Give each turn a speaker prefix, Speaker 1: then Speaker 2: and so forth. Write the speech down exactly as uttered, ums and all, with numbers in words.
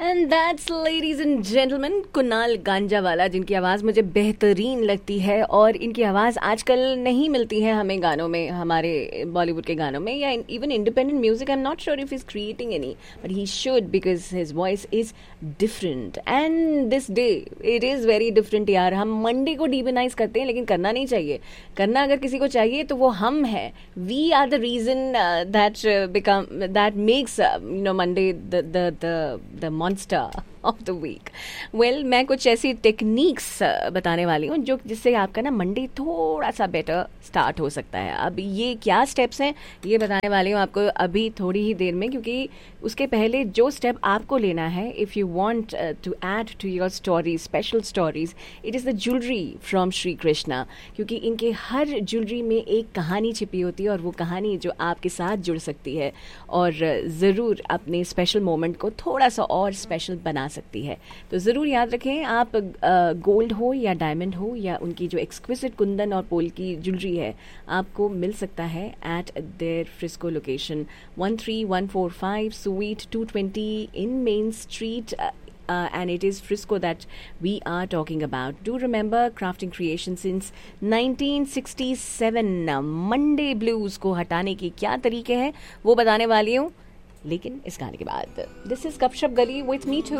Speaker 1: And that's ladies and gentleman Kunal Ganjawala, जिनकी आवाज़ मुझे बेहतरीन लगती है और इनकी आवाज़ आजकल नहीं मिलती है हमें गानों में, हमारे बॉलीवुड के गानों में या even independent music. I am not sure if is creating any, but he should because his voice is different and this day it is very different. यार, हम मंडे को डिमोनाइज करते हैं लेकिन करना नहीं चाहिए. करना अगर किसी को चाहिए तो वो हम हैं. We are the reason that become that makes you know Monday the the the the monster of the week. well, मैं कुछ ऐसी टेक्निक्स बताने वाली हूँ जो जिससे आपका ना मंडे थोड़ा सा बेटर स्टार्ट हो सकता है. अब ये क्या स्टेप्स हैं ये बताने वाली हूँ आपको अभी थोड़ी ही देर में, क्योंकि उसके पहले जो स्टेप आपको लेना है if you want to add to your stories, special stories, it is the jewellery from Shri Krishna. क्योंकि इनके हर ज्वेलरी में एक कहानी छिपी होती है और वो कहानी जो आपके साथ जुड़ सकती है और ज़रूर अपने स्पेशल मोमेंट को थोड़ा सा और स्पेशल बना सकती है. तो ज़रूर याद रखें, आप गोल्ड हो या डायमंड हो या उनकी जो एक्सक्विजिट कुंदन और पोल की ज्वेलरी है आपको मिल सकता है eight there Frisco location one three one four five sweet to twenty in main street. Uh, and it is Frisco that we are talking about. Do remember crafting creation since nineteen sixty-seven. Monday blues को हटाने के क्या तरीके हैं वो बताने वाली हूँ, लेकिन इस गाने के बाद. दिस इज गपशप गली विथ मी टू